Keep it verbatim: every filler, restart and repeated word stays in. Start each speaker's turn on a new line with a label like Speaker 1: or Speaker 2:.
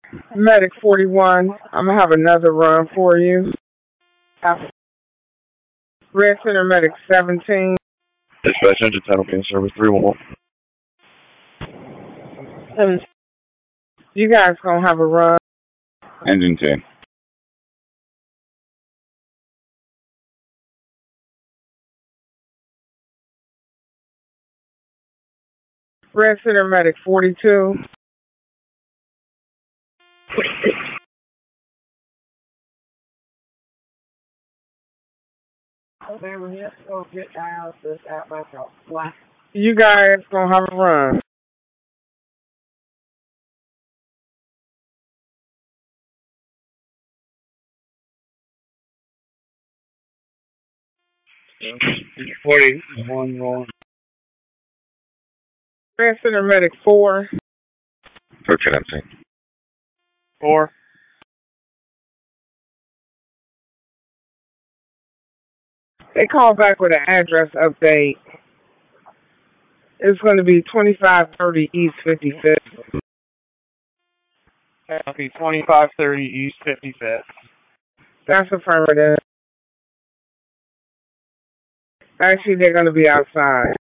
Speaker 1: Medic forty-one, I'm going to have another run for you. Red Center Medic seventeen.
Speaker 2: Dispatch engine title being service three one one.
Speaker 1: And you guys going to have a run.
Speaker 2: Engine ten.
Speaker 1: Red Center Medic forty-two. You guys gonna have a run.
Speaker 2: forty-one rolling.
Speaker 1: Red Center Medic four.
Speaker 2: thirteen empty.
Speaker 1: Four. They call back with an address update. It's going to be twenty-five thirty East fifty-fifth.
Speaker 3: That'll be twenty-five thirty East fifty-fifth.
Speaker 1: That's affirmative. Actually, they're going to be outside.